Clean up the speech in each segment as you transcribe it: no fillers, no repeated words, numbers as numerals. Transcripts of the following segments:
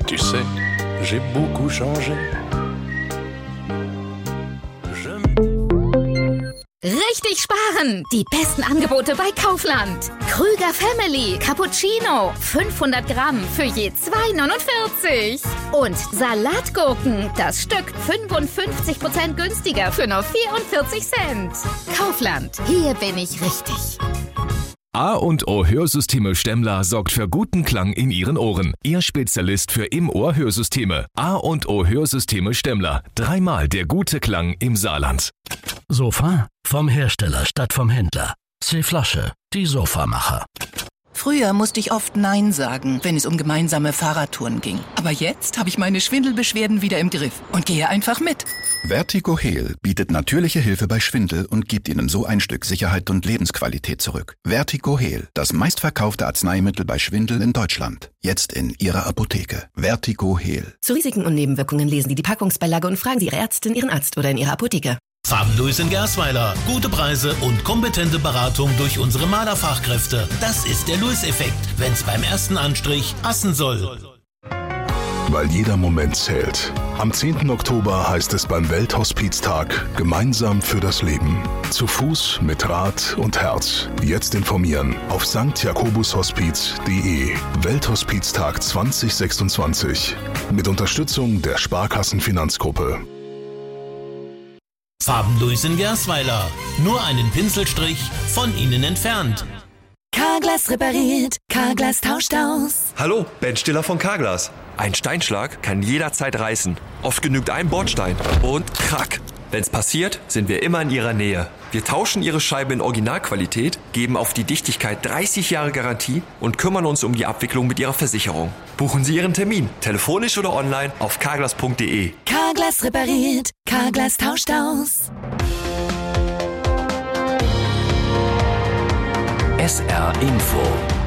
Tu sais, j'ai beaucoup changé. Richtig sparen! Die besten Angebote bei Kaufland. Krüger Family Cappuccino 500 Gramm für je 2,49. Und Salatgurken, das Stück 55% günstiger für nur 44 Cent. Kaufland, hier bin ich richtig. A&O Hörsysteme Stemmler sorgt für guten Klang in Ihren Ohren. Ihr Spezialist für Im-Ohr-Hörsysteme. A&O Hörsysteme Stemmler. 3-mal der gute Klang im Saarland. Sofa vom Hersteller statt vom Händler. C-Flasche, die Sofamacher. Früher musste ich oft Nein sagen, wenn es um gemeinsame Fahrradtouren ging. Aber jetzt habe ich meine Schwindelbeschwerden wieder im Griff und gehe einfach mit. Vertigo Heal bietet natürliche Hilfe bei Schwindel und gibt Ihnen so ein Stück Sicherheit und Lebensqualität zurück. Vertigo Heal, das meistverkaufte Arzneimittel bei Schwindel in Deutschland. Jetzt in Ihrer Apotheke. Vertigo Heal. Zu Risiken und Nebenwirkungen lesen Sie die Packungsbeilage und fragen Sie Ihre Ärztin, Ihren Arzt oder in Ihrer Apotheke. Farbenluis in Gersweiler. Gute Preise und kompetente Beratung durch unsere Malerfachkräfte. Das ist der Luis-Effekt, wenn's beim ersten Anstrich passen soll. Weil jeder Moment zählt. Am 10. Oktober heißt es beim Welthospiztag Gemeinsam für das Leben. Zu Fuß, mit Rad und Herz. Jetzt informieren auf stjakobushospiz.de. Welthospiztag 2026. Mit Unterstützung der Sparkassenfinanzgruppe. Farbenluis in Gersweiler. Nur einen Pinselstrich von Ihnen entfernt. Carglass repariert, Carglass tauscht aus. Hallo, Ben Stiller von Carglass. Ein Steinschlag kann jederzeit reißen. Oft genügt ein Bordstein und krack. Wenn's passiert, sind wir immer in Ihrer Nähe. Wir tauschen Ihre Scheibe in Originalqualität, geben auf die Dichtigkeit 30 Jahre Garantie und kümmern uns um die Abwicklung mit Ihrer Versicherung. Buchen Sie Ihren Termin, telefonisch oder online auf carglass.de. Carglass repariert, Carglass tauscht aus. SR Info.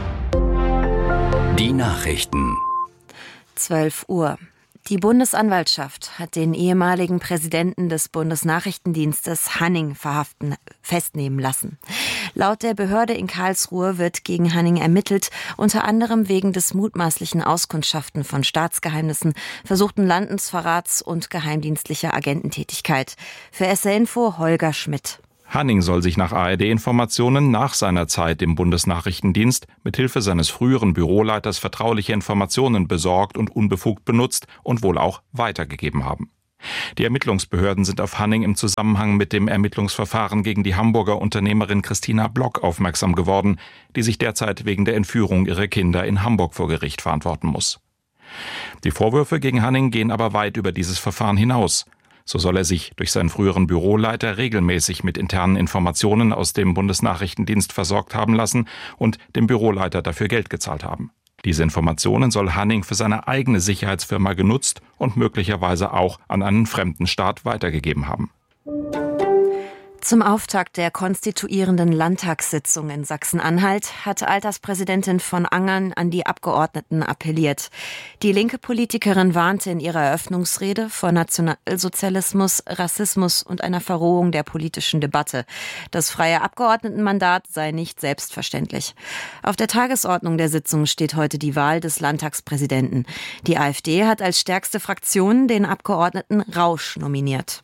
Die Nachrichten. 12 Uhr. Die Bundesanwaltschaft hat den ehemaligen Präsidenten des Bundesnachrichtendienstes Hanning festnehmen lassen. Laut der Behörde in Karlsruhe wird gegen Hanning ermittelt, unter anderem wegen des mutmaßlichen Auskundschaften von Staatsgeheimnissen, versuchten Landesverrats und geheimdienstlicher Agententätigkeit. Für SR Info Holger Schmidt. Hanning soll sich nach ARD-Informationen nach seiner Zeit im Bundesnachrichtendienst mithilfe seines früheren Büroleiters vertrauliche Informationen besorgt und unbefugt benutzt und wohl auch weitergegeben haben. Die Ermittlungsbehörden sind auf Hanning im Zusammenhang mit dem Ermittlungsverfahren gegen die Hamburger Unternehmerin Christina Block aufmerksam geworden, die sich derzeit wegen der Entführung ihrer Kinder in Hamburg vor Gericht verantworten muss. Die Vorwürfe gegen Hanning gehen aber weit über dieses Verfahren hinaus. So soll er sich durch seinen früheren Büroleiter regelmäßig mit internen Informationen aus dem Bundesnachrichtendienst versorgt haben lassen und dem Büroleiter dafür Geld gezahlt haben. Diese Informationen soll Hanning für seine eigene Sicherheitsfirma genutzt und möglicherweise auch an einen fremden Staat weitergegeben haben. Zum Auftakt der konstituierenden Landtagssitzung in Sachsen-Anhalt hat Alterspräsidentin von Angern an die Abgeordneten appelliert. Die linke Politikerin warnte in ihrer Eröffnungsrede vor Nationalsozialismus, Rassismus und einer Verrohung der politischen Debatte. Das freie Abgeordnetenmandat sei nicht selbstverständlich. Auf der Tagesordnung der Sitzung steht heute die Wahl des Landtagspräsidenten. Die AfD hat als stärkste Fraktion den Abgeordneten Rausch nominiert.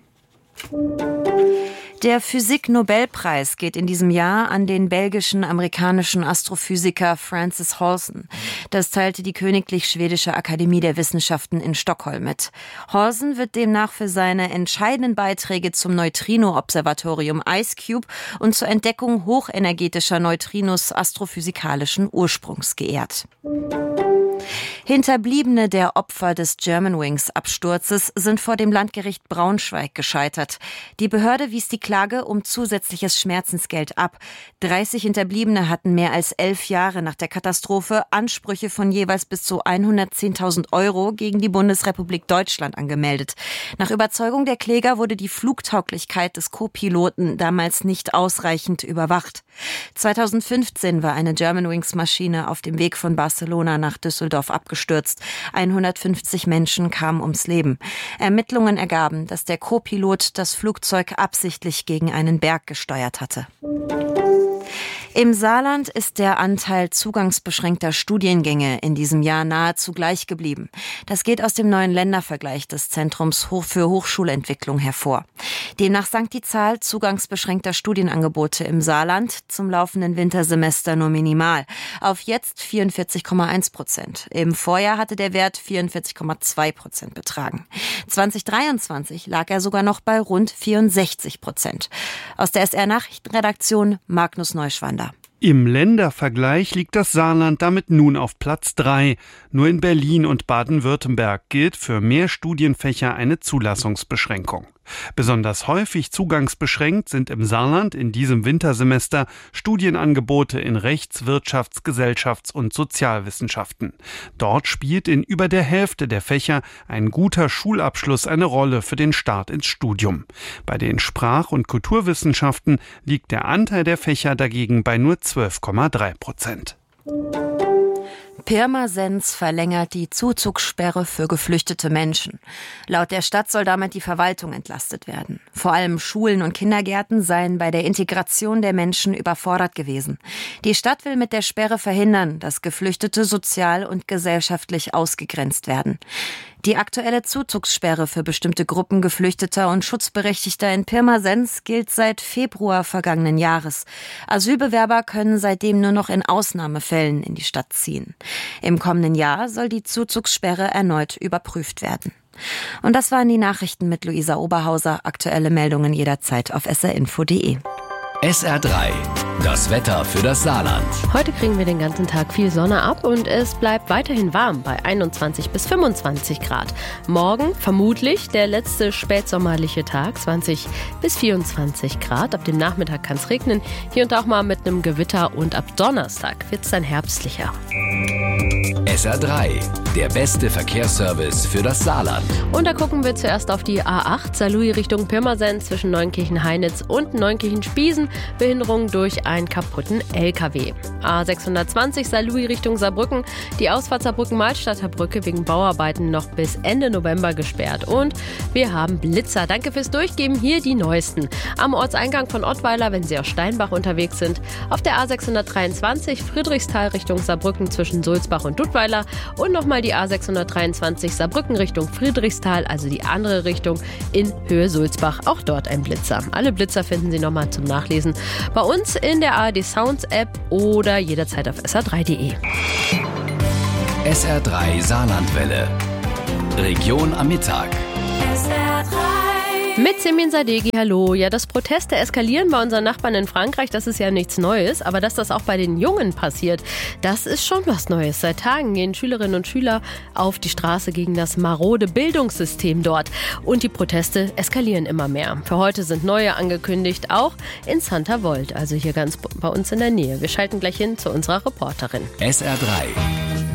Der Physik-Nobelpreis geht in diesem Jahr an den belgischen-amerikanischen Astrophysiker Francis Halsen. Das teilte die Königlich Schwedische Akademie der Wissenschaften in Stockholm mit. Halsen wird demnach für seine entscheidenden Beiträge zum Neutrino-Observatorium IceCube und zur Entdeckung hochenergetischer Neutrinos astrophysikalischen Ursprungs geehrt. Hinterbliebene der Opfer des Germanwings-Absturzes sind vor dem Landgericht Braunschweig gescheitert. Die Behörde wies die Klage um zusätzliches Schmerzensgeld ab. 30 Hinterbliebene hatten mehr als 11 Jahre nach der Katastrophe Ansprüche von jeweils bis zu 110.000 € gegen die Bundesrepublik Deutschland angemeldet. Nach Überzeugung der Kläger wurde die Flugtauglichkeit des Co-Piloten damals nicht ausreichend überwacht. 2015 war eine Germanwings-Maschine auf dem Weg von Barcelona nach Düsseldorf abgestürzt. 150 Menschen kamen ums Leben. Ermittlungen ergaben, dass der Co-Pilot das Flugzeug absichtlich gegen einen Berg gesteuert hatte. Im Saarland ist der Anteil zugangsbeschränkter Studiengänge in diesem Jahr nahezu gleich geblieben. Das geht aus dem neuen Ländervergleich des Zentrums für Hochschulentwicklung hervor. Demnach sank die Zahl zugangsbeschränkter Studienangebote im Saarland zum laufenden Wintersemester nur minimal auf jetzt 44,1%. Im Vorjahr hatte der Wert 44,2% betragen. 2023 lag er sogar noch bei rund 64%. Aus der SR-Nachrichtenredaktion Magnus Neuschwander. Im Ländervergleich liegt das Saarland damit nun auf Platz 3. Nur in Berlin und Baden-Württemberg gilt für mehr Studienfächer eine Zulassungsbeschränkung. Besonders häufig zugangsbeschränkt sind im Saarland in diesem Wintersemester Studienangebote in Rechts-, Wirtschafts-, Gesellschafts- und Sozialwissenschaften. Dort spielt in über der Hälfte der Fächer ein guter Schulabschluss eine Rolle für den Start ins Studium. Bei den Sprach- und Kulturwissenschaften liegt der Anteil der Fächer dagegen bei nur 12,3%. Pirmasens verlängert die Zuzugssperre für geflüchtete Menschen. Laut der Stadt soll damit die Verwaltung entlastet werden. Vor allem Schulen und Kindergärten seien bei der Integration der Menschen überfordert gewesen. Die Stadt will mit der Sperre verhindern, dass Geflüchtete sozial und gesellschaftlich ausgegrenzt werden. Die aktuelle Zuzugssperre für bestimmte Gruppen Geflüchteter und Schutzberechtigter in Pirmasens gilt seit Februar vergangenen Jahres. Asylbewerber können seitdem nur noch in Ausnahmefällen in die Stadt ziehen. Im kommenden Jahr soll die Zuzugssperre erneut überprüft werden. Und das waren die Nachrichten mit Luisa Oberhauser. Aktuelle Meldungen jederzeit auf srinfo.de. SR3, das Wetter für das Saarland. Heute kriegen wir den ganzen Tag viel Sonne ab und es bleibt weiterhin warm bei 21 bis 25 Grad. Morgen vermutlich der letzte spätsommerliche Tag, 20 bis 24 Grad. Ab dem Nachmittag kann es regnen, hier und auch mal mit einem Gewitter und ab Donnerstag wird es dann herbstlicher. SR3, der beste Verkehrsservice für das Saarland. Und da gucken wir zuerst auf die A8, Saarlouis Richtung Pirmasens zwischen Neunkirchen-Heinitz und Neunkirchen-Spiesen. Behinderung durch einen kaputten LKW. A620 Saarlouis Richtung Saarbrücken. Die Ausfahrt Saarbrücken-Malstadter Brücke wegen Bauarbeiten noch bis Ende November gesperrt. Und wir haben Blitzer. Danke fürs Durchgeben. Hier die neuesten. Am Ortseingang von Ottweiler, wenn Sie aus Steinbach unterwegs sind. Auf der A623 Friedrichsthal Richtung Saarbrücken zwischen Sulzbach und Duttweiler. Und nochmal die A623 Saarbrücken Richtung Friedrichsthal, also die andere Richtung in Höhe Sulzbach. Auch dort ein Blitzer. Alle Blitzer finden Sie nochmal zum Nachlesen bei uns in der ARD Sounds App oder jederzeit auf sr3.de. SR3 Saarlandwelle. Region am Mittag. SR3. Mit Semien Sadeghi, hallo. Ja, dass Proteste eskalieren bei unseren Nachbarn in Frankreich, das ist ja nichts Neues. Aber dass das auch bei den Jungen passiert, das ist schon was Neues. Seit Tagen gehen Schülerinnen und Schüler auf die Straße gegen das marode Bildungssystem dort. Und die Proteste eskalieren immer mehr. Für heute sind neue angekündigt, auch in Saint-Avold, also hier ganz bei uns in der Nähe. Wir schalten gleich hin zu unserer Reporterin. SR3.